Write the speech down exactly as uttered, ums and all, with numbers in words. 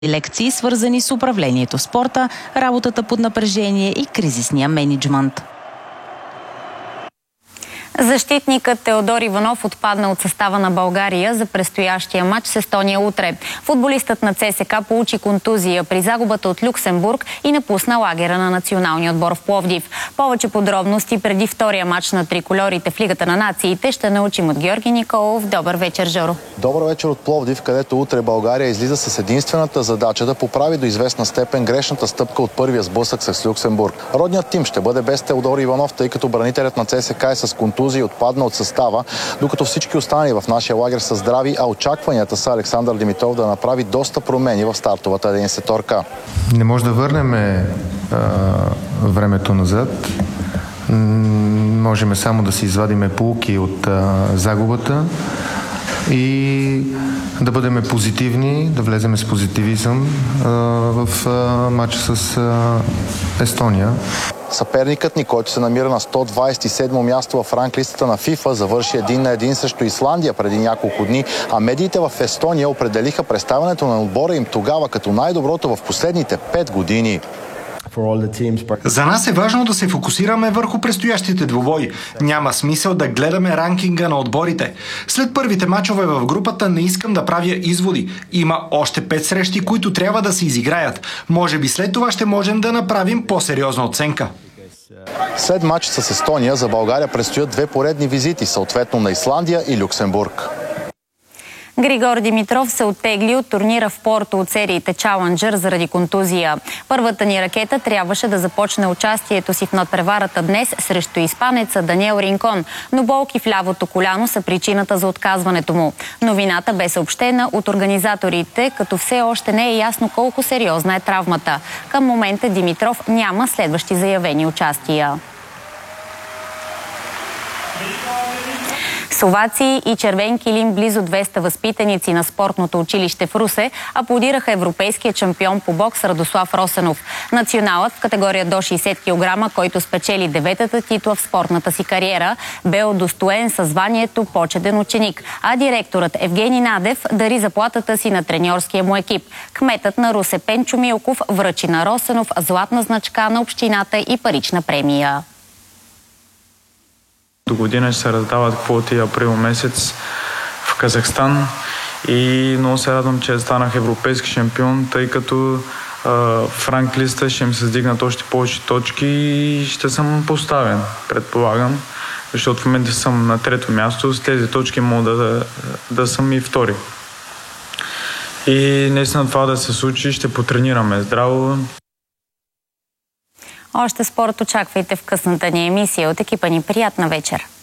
лекции, свързани с управлението в спорта, работата под напрежение и кризисния мениджмънт. Защитникът Теодор Иванов отпадна от състава на България за предстоящия матч с Естония утре. Футболистът на ЦСКА получи контузия при загубата от Люксембург и напусна лагера на националния отбор в Пловдив. Повече подробности преди втория матч на трикольорите в Лигата на нациите ще научим от Георги Николов. Добър вечер, Жоро. Добър вечер от Пловдив, където утре България излиза с единствената задача да поправи до известна степен грешната стъпка от първия сблъсък с Люксембург. Родният тим ще бъде без Теодор Иванов, тъй като бранителят на ЦСКА е с контузия и отпадна от състава, докато всички останали в нашия лагер са здрави, а очакванията са Александър Димитров да направи доста промени в стартовата единадесеторка. Не може да върнем а, времето назад. Можем само да си извадиме поуки от а, загубата и да бъдем позитивни, да влезем с позитивизъм а, в а, матча с а, Естония. Съперникът ни, който се намира на сто двадесет и седмо място в ранглистата на ФИФА, завърши един на един срещу Исландия преди няколко дни, а медиите в Естония определиха представянето на отбора им тогава като най-доброто в последните пет години. За нас е важно да се фокусираме върху предстоящите двубои. Няма смисъл да гледаме ранкинга на отборите. След първите мачове в групата не искам да правя изводи. Има още пет срещи, които трябва да се изиграят. Може би след това ще можем да направим по-сериозна оценка. След матч с Естония за България предстоят две поредни визити, съответно на Исландия и Люксембург. Григор Димитров се оттегли от турнира в Порто от сериите Чаленджър заради контузия. Първата ни ракета трябваше да започне участието си в надпреварата днес срещу испанеца Даниел Ринкон, но болки в лявото коляно са причината за отказването му. Новината бе съобщена от организаторите, като все още не е ясно колко сериозна е травмата. Към момента Димитров няма следващи заявени участия. С овации и червен килим близо двеста възпитаници на спортното училище в Русе аплодираха европейския чемпион по бокс Радослав Росенов. Националът в категория до шейсет килограма, който спечели деветата титла в спортната си кариера, бе удостоен със званието почетен ученик, а директорът Евгений Надев дари заплатата си на треньорския му екип. Кметът на Русе Пенчо Милков връчи на Росенов златна значка на общината и парична премия. До година ще се раздават квоти април месец в Казахстан и много се радвам, че станах европейски шампион, тъй като а, в ранглиста ще ми се сдигнат още повече точки и ще съм поставен, предполагам, защото в момента съм на трето място, с тези точки мога да, да съм и втори. И наистина това да се случи, ще потренираме здраво. Още спорт очаквайте в късната ни емисия. От екипа ни приятна вечер!